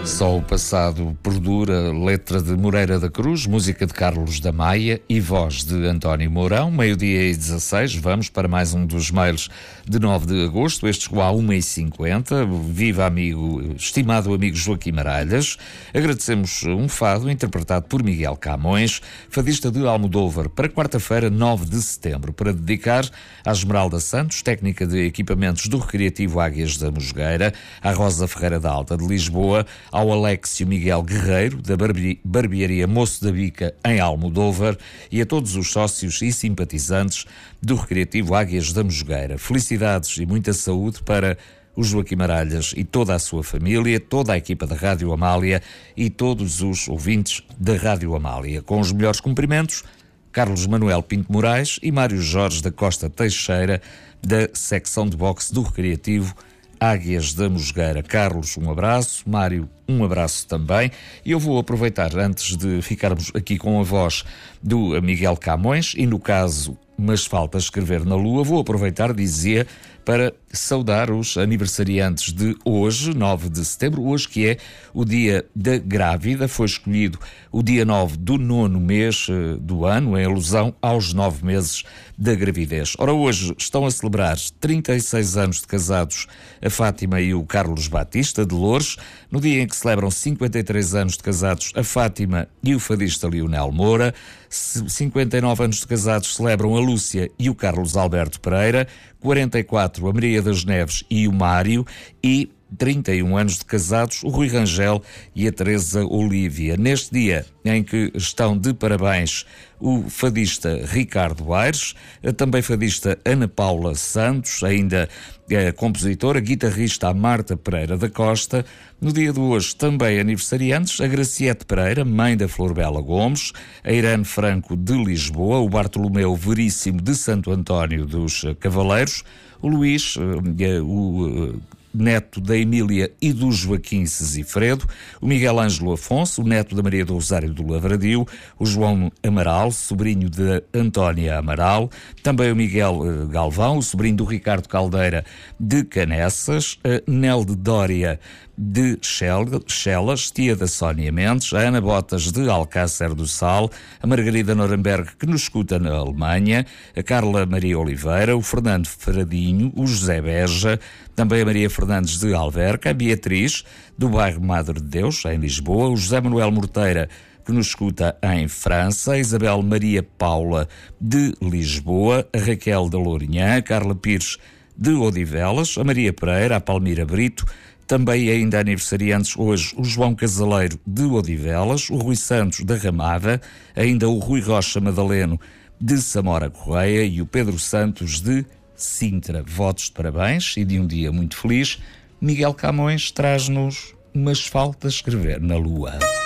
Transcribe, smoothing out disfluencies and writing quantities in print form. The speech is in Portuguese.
Só o passado perdura, letra de Moreira da Cruz, música de Carlos da Maia e voz de António Mourão. 12h16, vamos para mais um dos mails de 9 de agosto. Este chegou à 1h50. Viva amigo, estimado amigo Joaquim Maralhas. Agradecemos um fado interpretado por Miguel Camões, fadista de Almodóvar, para quarta-feira, 9 de setembro, para dedicar à Esmeralda Santos, técnica de equipamentos do Recreativo Águias da Mosgueira, à Rosa Ferreira da Alta de Lisboa, ao Alexio Miguel Guerreiro, da barbearia Moço da Bica, em Almodóvar, e a todos os sócios e simpatizantes do Recreativo Águias da Mosgueira. Felicidades e muita saúde para o Joaquim Maralhas e toda a sua família, toda a equipa da Rádio Amália e todos os ouvintes da Rádio Amália. Com os melhores cumprimentos, Carlos Manuel Pinto Moraes e Mário Jorge da Costa Teixeira, da secção de boxe do Recreativo Águias da Mosgueira. Carlos, um abraço. Mário, um abraço também. E eu vou aproveitar, antes de ficarmos aqui com a voz do Miguel Camões, e no caso, mas falta escrever na Lua, vou aproveitar, dizia, para saudar os aniversariantes de hoje, 9 de setembro, hoje que é o dia da grávida. Foi escolhido o dia 9 do 9º mês do ano, em alusão aos 9 meses da gravidez. Ora, hoje estão a celebrar 36 anos de casados a Fátima e o Carlos Batista, de Loures, no dia em que celebram 53 anos de casados a Fátima e o fadista Lionel Moura, 59 anos de casados celebram a Lúcia e o Carlos Alberto Pereira, 44 a Maria das Neves e o Mário, e 31 anos de casados o Rui Rangel e a Teresa Olívia. Neste dia em que estão de parabéns o fadista Ricardo Aires, a também fadista Ana Paula Santos, ainda a compositora, guitarrista Marta Pereira da Costa. No dia de hoje também aniversariantes a Graciete Pereira, mãe da Florbela Gomes, a Irene Franco de Lisboa, o Bartolomeu Veríssimo de Santo António dos Cavaleiros, o Luís, neto da Emília e do Joaquim Sesifredo, o Miguel Ângelo Afonso, o neto da Maria do Rosário do Lavradio, o João Amaral, sobrinho de Antónia Amaral, também o Miguel Galvão, o sobrinho do Ricardo Caldeira de Canessas, a Nelde Dória de Chelas, tia da Sónia Mendes, a Ana Botas de Alcácer do Sal, a Margarida Nuremberg, que nos escuta na Alemanha, a Carla Maria Oliveira, o Fernando Fradinho, o José Beja, também a Maria Fernandes de Alverca, a Beatriz, do bairro Madre de Deus, em Lisboa, o José Manuel Morteira, que nos escuta em França, a Isabel Maria Paula de Lisboa, a Raquel da Lourinhã, a Carla Pires de Odivelas, a Maria Pereira, a Palmira Brito, também ainda aniversariantes hoje o João Casaleiro de Odivelas, o Rui Santos da Ramada, ainda o Rui Rocha Madaleno de Samora Correia e o Pedro Santos de Sintra. Votos de parabéns e de um dia muito feliz. Miguel Camões traz-nos umas faltas a escrever na Lua.